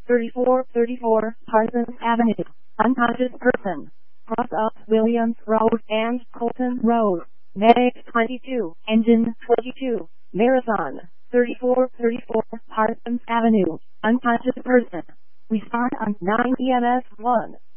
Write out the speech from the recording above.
3434 Parsons Avenue. Unconscious person. Cross up Williams Road and Colton Road. Medic 22. Engine 22. Marathon. 3434 Parsons Avenue. Unconscious person. Respond on 9 EMS 1.